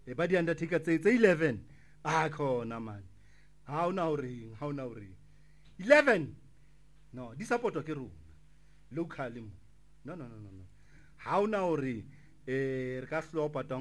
ba di Undertaker tse 11 khona man ha una hore 11 no di support ke rona locally mo no ha una hore re ka slopa